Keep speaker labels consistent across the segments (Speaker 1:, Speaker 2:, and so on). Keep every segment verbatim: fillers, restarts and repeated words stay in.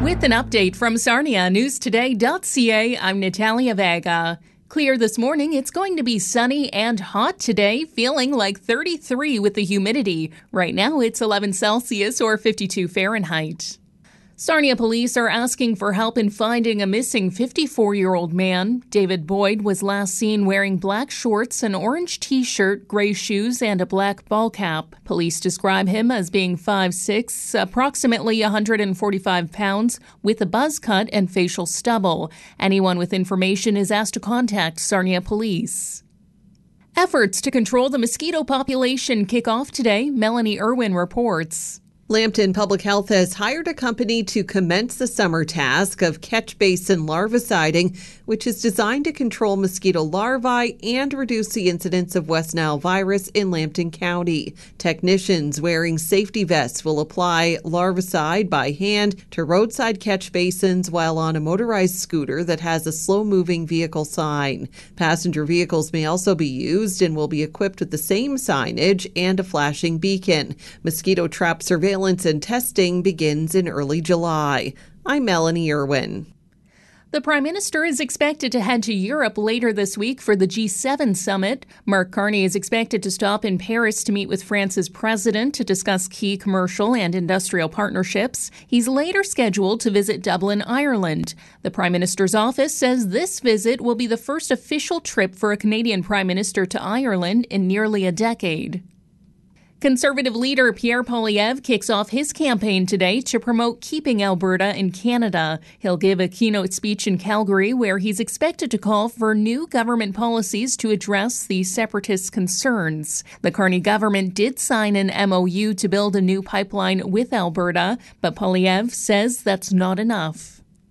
Speaker 1: With an update from Sarnia News Today dot C A, I'm Natalia Vega. Clear this morning, it's going to be sunny and hot today, feeling like thirty-three with the humidity. Right now, it's eleven Celsius or fifty-two Fahrenheit. Sarnia police are asking for help in finding a missing fifty-four-year-old man. David Boyd was last seen wearing black shorts, an orange t-shirt, gray shoes, and a black ball cap. Police describe him as being five foot six, approximately one hundred forty-five pounds, with a buzz cut and facial stubble. Anyone with information is asked to contact Sarnia Police. Efforts to control the mosquito population kick off today, Melanie Irwin reports.
Speaker 2: Lambton Public Health has hired a company to commence the summer task of catch basin larviciding, which is designed to control mosquito larvae and reduce the incidence of West Nile virus in Lambton County. Technicians wearing safety vests will apply larvicide by hand to roadside catch basins while on a motorized scooter that has a slow-moving vehicle sign. Passenger vehicles may also be used and will be equipped with the same signage and a flashing beacon. Mosquito trap surveillance and testing begins in early July. I'm Melanie Irwin.
Speaker 1: The Prime Minister is expected to head to Europe later this week for the G seven summit. Mark Carney is expected to stop in Paris to meet with France's president to discuss key commercial and industrial partnerships. He's later scheduled to visit Dublin, Ireland. The Prime Minister's office says this visit will be the first official trip for a Canadian Prime Minister to Ireland in nearly a decade. Conservative leader Pierre Poilievre kicks off his campaign today to promote keeping Alberta in Canada. He'll give a keynote speech in Calgary where he's expected to call for new government policies to address the separatist concerns. The Carney government did sign an M O U to build a new pipeline with Alberta, but Poilievre says that's not enough.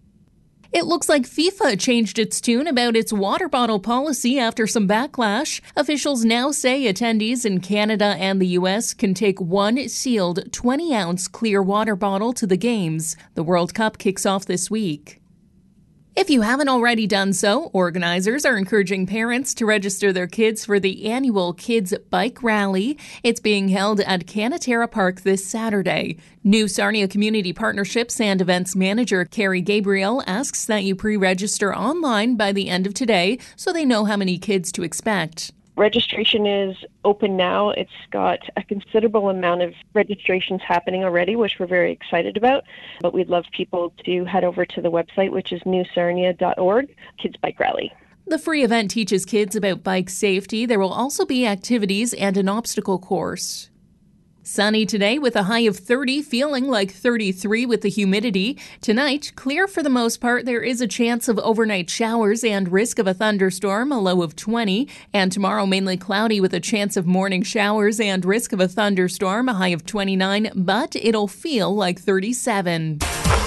Speaker 1: It looks like FIFA changed its tune about its water bottle policy after some backlash. Officials now say attendees in Canada and the U S can take one sealed twenty-ounce clear water bottle to the games. The World Cup kicks off this week. If you haven't already done so, organizers are encouraging parents to register their kids for the annual Kids Bike Rally. It's being held at Canatera Park this Saturday. New Sarnia Community Partnerships and Events Manager Carrie Gabriel asks that you pre-register online by the end of today so they know how many kids to expect.
Speaker 3: Registration is open now. It's got a considerable amount of registrations happening already, which we're very excited about. But we'd love people to head over to the website, which is new sarnia dot org, Kids Bike Rally.
Speaker 1: The free event teaches kids about bike safety. There will also be activities and an obstacle course. Sunny today with a high of thirty, feeling like thirty-three with the humidity. Tonight, clear for the most part. There is a chance of overnight showers and risk of a thunderstorm, a low of twenty. And tomorrow, mainly cloudy with a chance of morning showers and risk of a thunderstorm, a high of twenty-nine, but it'll feel like thirty-seven.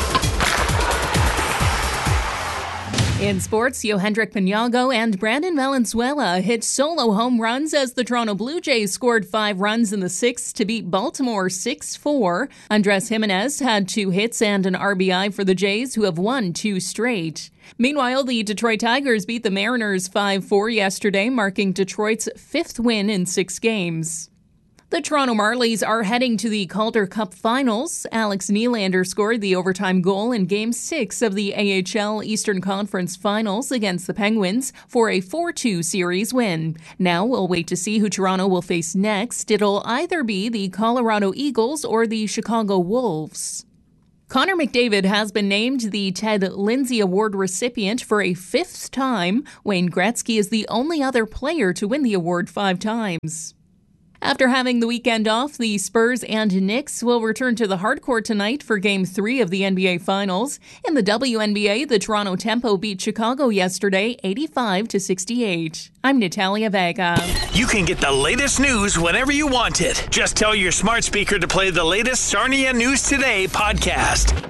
Speaker 1: In sports, Yohendrick Panago and Brandon Valenzuela hit solo home runs as the Toronto Blue Jays scored five runs in the sixth to beat Baltimore six four. Andres Jimenez had two hits and an R B I for the Jays, who have won two straight. Meanwhile, the Detroit Tigers beat the Mariners five four yesterday, marking Detroit's fifth win in six games. The Toronto Marlies are heading to the Calder Cup Finals. Alex Nylander scored the overtime goal in Game six of the A H L Eastern Conference Finals against the Penguins for a four two series win. Now we'll wait to see who Toronto will face next. It'll either be the Colorado Eagles or the Chicago Wolves. Connor McDavid has been named the Ted Lindsay Award recipient for a fifth time. Wayne Gretzky is the only other player to win the award five times. After having the weekend off, the Spurs and Knicks will return to the hardcourt tonight for Game three of the N B A Finals. In the W N B A, the Toronto Tempo beat Chicago yesterday, eighty-five to sixty-eight. I'm Natalia Vega.
Speaker 4: You can get the latest news whenever you want it. Just tell your smart speaker to play the latest Sarnia News Today podcast.